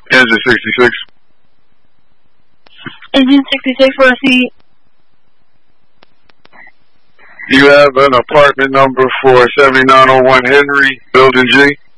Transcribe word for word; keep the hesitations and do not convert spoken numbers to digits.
Engine sixty-six. Engine sixty-six, proceed. You have an apartment number for seventy-nine oh one Henry, Building G.